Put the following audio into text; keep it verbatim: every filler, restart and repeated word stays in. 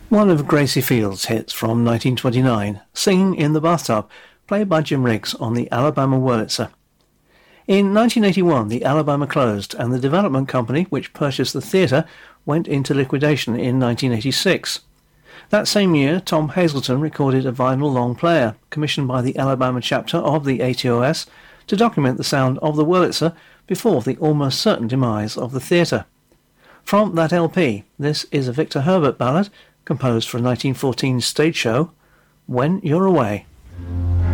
One of Gracie Field's hits from nineteen twenty-nine, Singing in the Bathtub, played by Jim Riggs on the Alabama Wurlitzer. In nineteen eighty-one, the Alabama closed, and the development company which purchased the theatre went into liquidation in nineteen eighty-six. That same year, Tom Hazelton recorded a vinyl long player, commissioned by the Alabama chapter of the A T O S, to document the sound of the Wurlitzer before the almost certain demise of the theatre. From that L P, this is a Victor Herbert ballad, composed for a nineteen fourteen stage show, When You're Away.